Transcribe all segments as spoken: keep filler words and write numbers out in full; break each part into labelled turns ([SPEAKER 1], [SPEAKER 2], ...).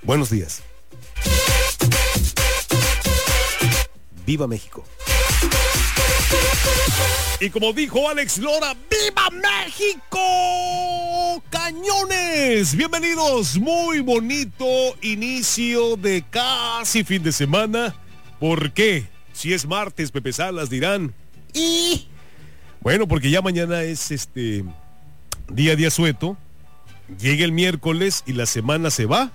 [SPEAKER 1] Buenos días. ¡Viva México! Y como dijo Alex Lora, ¡viva México! ¡Cañones! Bienvenidos, muy bonito inicio de casi fin de semana. ¿Por qué? Si es martes, Pepe Salas dirán. Y bueno, porque ya mañana es este día a día sueto. Llega el miércoles y la semana se va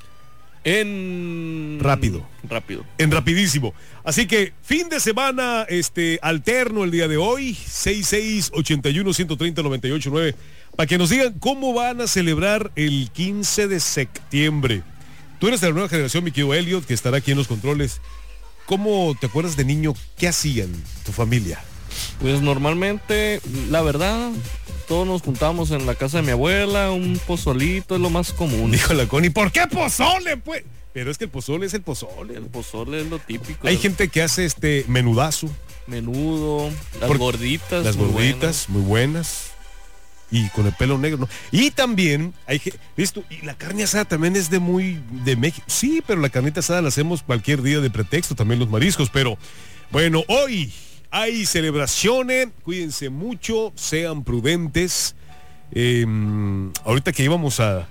[SPEAKER 2] en
[SPEAKER 1] rápido.
[SPEAKER 2] Rápido.
[SPEAKER 1] En rapidísimo. Así que fin de semana este alterno el día de hoy, seis seis ochenta y uno ciento treinta noventa y ocho nueve, para que nos digan cómo van a celebrar el quince de septiembre. Tú eres de la nueva generación, mi querido Elliot, que estará aquí en los controles. ¿Cómo te acuerdas de niño? ¿Qué hacían tu familia?
[SPEAKER 2] Pues normalmente, la verdad, todos nos juntamos en la casa de mi abuela, un pozolito es lo más común.
[SPEAKER 1] Dijo la Connie, ¿por qué pozole, pues? Pero es que el pozole es el pozole.
[SPEAKER 2] El pozole es lo típico.
[SPEAKER 1] Hay gente que hace este menudazo.
[SPEAKER 2] Menudo, las
[SPEAKER 1] Por,
[SPEAKER 2] gorditas.
[SPEAKER 1] Las
[SPEAKER 2] muy
[SPEAKER 1] gorditas, buenas. muy buenas. Y con el pelo negro, ¿no? Y también hay que, ¿visto? Y la carne asada también es de muy, de México. Sí, pero la carnita asada la hacemos cualquier día de pretexto, también los mariscos. Pero, bueno, hoy hay celebraciones, cuídense mucho, sean prudentes. Eh, ahorita que íbamos a,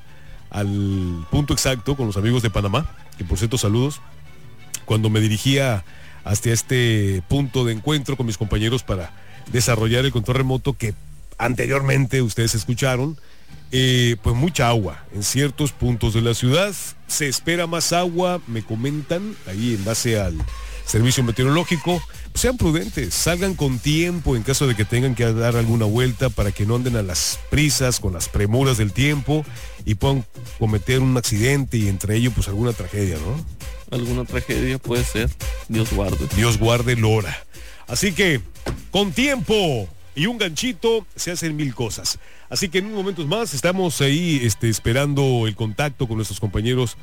[SPEAKER 1] al punto exacto con los amigos de Panamá, que por cierto saludos, cuando me dirigía hasta este punto de encuentro con mis compañeros para desarrollar el control remoto que anteriormente ustedes escucharon, eh, pues mucha agua en ciertos puntos de la ciudad, se espera más agua, me comentan ahí en base al servicio meteorológico. Sean prudentes, salgan con tiempo en caso de que tengan que dar alguna vuelta para que no anden a las prisas con las premuras del tiempo y puedan cometer un accidente y entre ellos pues alguna tragedia, ¿no?
[SPEAKER 2] Alguna tragedia puede ser, Dios guarde.
[SPEAKER 1] Dios guarde Lora. Así que con tiempo y un ganchito se hacen mil cosas. Así que en unos momentos más estamos ahí este, esperando el contacto con nuestros compañeros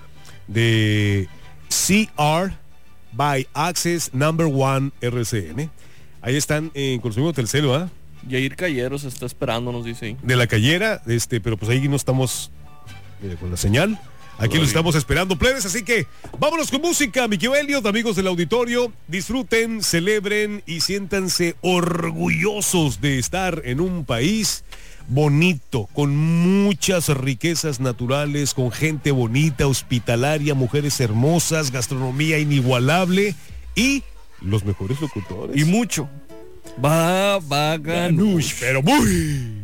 [SPEAKER 1] de C R by Access Number One R C N. Ahí están en Consumo Telcel, ¿verdad?
[SPEAKER 2] Yair Calleros está esperando, nos dice ahí.
[SPEAKER 1] De la Callera, este, pero pues ahí no estamos mire, con la señal. Aquí lo estamos esperando, plebes, así que vámonos con música, mi querido Elliot, amigos del auditorio, disfruten, celebren y siéntanse orgullosos de estar en un país bonito, con muchas riquezas naturales, con gente bonita, hospitalaria, mujeres hermosas, gastronomía inigualable y los mejores locutores.
[SPEAKER 2] Y mucho. Va, va, ganush,
[SPEAKER 1] pero muy...